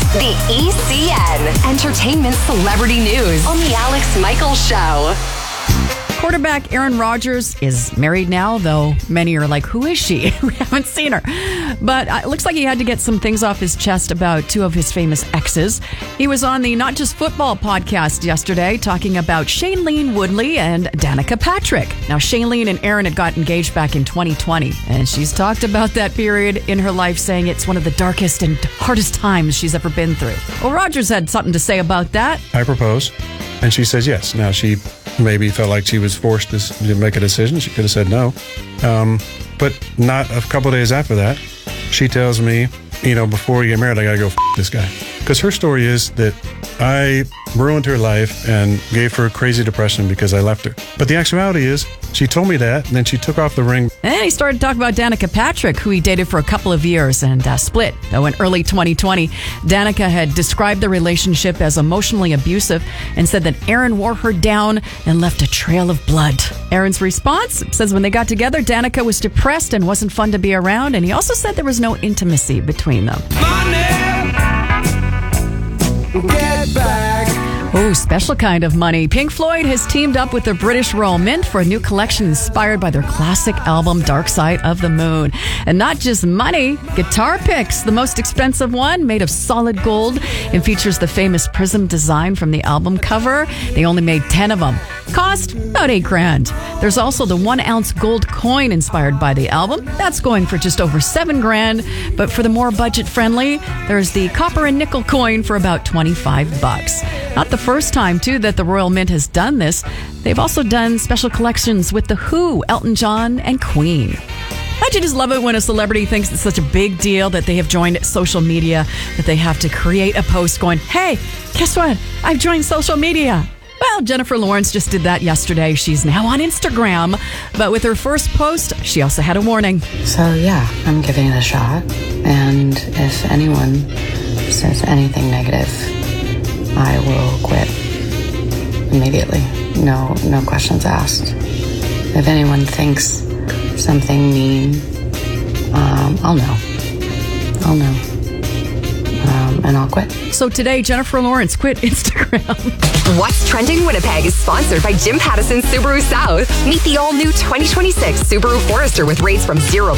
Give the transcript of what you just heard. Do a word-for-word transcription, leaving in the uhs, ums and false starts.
The E C N, Entertainment Celebrity News on The Alex Michaels Show. Quarterback Aaron Rodgers is married now, though many are like, who is she? We haven't seen her. But it looks like he had to get some things off his chest about two of his famous exes. He was on the Not Just Football podcast yesterday talking about Shailene Woodley and Danica Patrick. Now, Shailene and Aaron had got engaged back in twenty twenty, and she's talked about that period in her life, saying it's one of the darkest and hardest times she's ever been through. Well, Rodgers had something to say about that. I propose, and she says yes. Now, she maybe felt like she was forced to make a decision. She could have said no. Um, but not a couple days after that, she tells me, you know, before we get married, I got to go f*** this guy. Because her story is that I ruined her life and gave her crazy depression because I left her. But the actuality is, she told me that, and then she took off the ring. And he started talking about Danica Patrick, who he dated for a couple of years and uh, split. Though in early twenty twenty, Danica had described the relationship as emotionally abusive and said that Aaron wore her down and left a trail of blood. Aaron's response says when they got together, Danica was depressed and wasn't fun to be around. And he also said there was no intimacy between them. Get back. Oh, special kind of money. Pink Floyd has teamed up with the British Royal Mint for a new collection inspired by their classic album, Dark Side of the Moon. And not just money, guitar picks. The most expensive one, made of solid gold, and features the famous prism design from the album cover. They only made ten of them. Cost about eight grand. There's also the one ounce gold coin inspired by the album. That's going for just over seven grand. But for the more budget friendly, there's the copper and nickel coin for about twenty-five bucks. Not the first time, too, that the Royal Mint has done this. They've also done special collections with The Who, Elton John, and Queen. Don't you just love it when a celebrity thinks it's such a big deal that they have joined social media, that they have to create a post going, hey, guess what? I've joined social media. Well, Jennifer Lawrence just did that yesterday. She's now on Instagram. But with her first post, she also had a warning. So, yeah, I'm giving it a shot. And if anyone says anything negative, I will quit immediately. No, no questions asked. If anyone thinks something mean, um, I'll know. I'll know. Um, and I'll quit. So today, Jennifer Lawrence quit Instagram. What's Trending Winnipeg is sponsored by Jim Pattison Subaru South. Meet the all-new twenty twenty-six Subaru Forester with rates from zero